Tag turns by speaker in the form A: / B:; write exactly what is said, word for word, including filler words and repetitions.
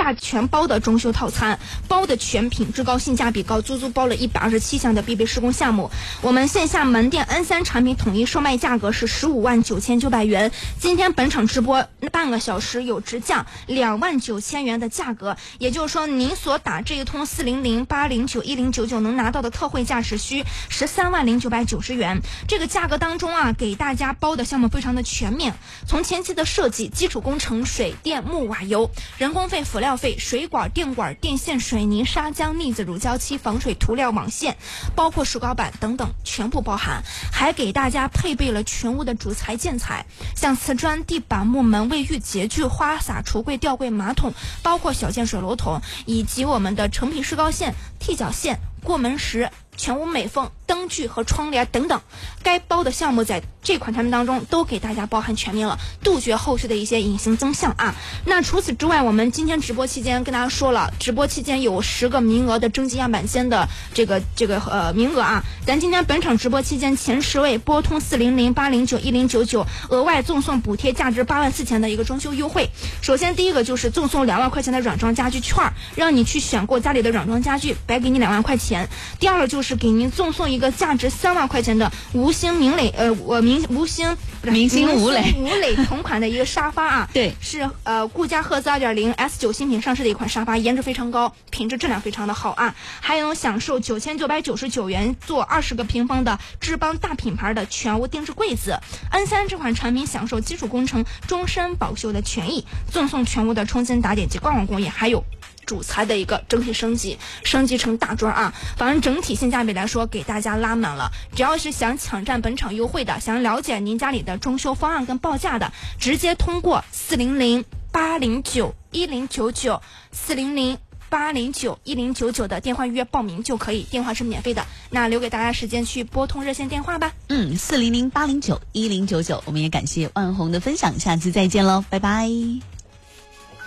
A: 价全包的装修套餐，包的全品质高性价比高，足足包了一百二十七项的必备施工项目。我们线下门店 N 三 产品统一售卖价格是十五万九千九百元，今天本场直播半个小时有直降两万九千元的价格，也就是说您所打这一通四零零八零九一零九九能拿到的特惠价是需十三万零九百九十元。这个价格当中啊，给大家包的项目非常的全面，从前期的设计、基础工程、水电木瓦油、人工费、辅料费、水管、电管、电线、水泥、砂浆、腻子、乳胶漆、防水涂料、网线，包括石膏板等等全部包含，还给大家配备了全屋的主材建材，像瓷砖、地板、木门、卫浴、洁具、花洒、橱柜、吊柜、马桶，包括小件水龙头，以及我们的成品石膏线、踢脚线、过门石、全屋美缝、灯具和窗帘等等，该包的项目在这款产品当中都给大家包含全面了，杜绝后续的一些隐形增项啊。那除此之外，我们今天直播期间跟大家说了，直播期间有十个名额的征集样板间的这个这个呃名额啊，咱今天本场直播期间前十位拨通四零零八零九一零九九，额外赠送补贴价值八万四千的一个装修优惠。首先第一个就是赠送两万块钱的软装家具券，让你去选购家里的软装家具，白给你两万块钱。第二个就是给您赠送一个价值三万块钱的吴星明磊呃我明吴星
B: 明星吴磊
A: 吴磊同款的一个沙发啊，
B: 对，
A: 是呃顾家赫兹 二点零 S 九 新品上市的一款沙发，颜值非常高，品质质量非常的好啊，还能享受九千九百九十九元做二十个平方的知邦大品牌的全屋定制柜子。 N 三 这款产品享受基础工程终身保修的权益，赠送全屋的冲金打点及挂网工艺，还有主材的一个整体升级，升级成大砖啊，反正整体性价比来说给大家拉满了。只要是想抢占本场优惠的，想了解您家里的装修方案跟报价的，直接通过四零零八零九一零九九四零零八零九一零九九的电话预约报名就可以，电话是免费的。那留给大家时间去拨通热线电话吧。
B: 嗯，四零零八零九一零九九，我们也感谢万红的分享，下次再见喽，拜拜。